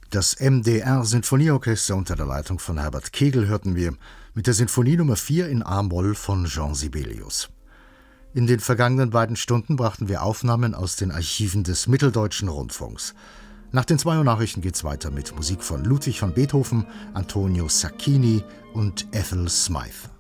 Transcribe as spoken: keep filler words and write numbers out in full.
Das M D R-Sinfonieorchester unter der Leitung von Herbert Kegel hörten wir mit der Sinfonie Nummer vier in A-Moll von Jean Sibelius. In den vergangenen beiden Stunden brachten wir Aufnahmen aus den Archiven des Mitteldeutschen Rundfunks. Nach den zwei Uhr Nachrichten geht's weiter mit Musik von Ludwig van Beethoven, Antonio Sacchini und Ethel Smythe.